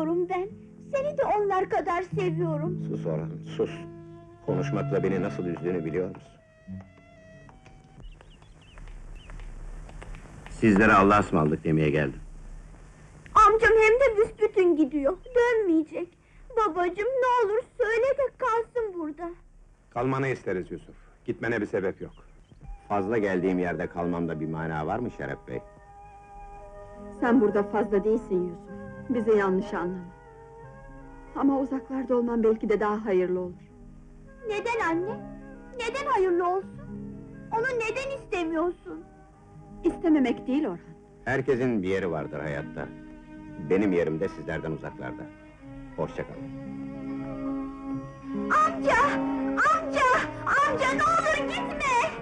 seviyorum ben. Seni de onlar kadar seviyorum. Sus Orhan, sus! Konuşmakla beni nasıl üzdüğünü biliyor musun? Sizlere Allah'a ısmarladık demeye geldim. Amcam hem de büsbütün gidiyor, dönmeyecek. Babacığım ne olur söyle de kalsın burada. Kalmanı isteriz Yusuf. Gitmene bir sebep yok. Fazla geldiğim yerde kalmamda bir mana var mı Şeref Bey? Sen burada fazla değilsin Yusuf. Bizi yanlış anlama. Ama uzaklarda olman belki de daha hayırlı olur. Neden anne? Neden hayırlı olsun? Onu neden istemiyorsun? İstememek değil Orhan. Herkesin bir yeri vardır hayatta. Benim yerim de sizlerden uzaklarda. Hoşça kalın. Amca! Amca! Amca ne olur gitme!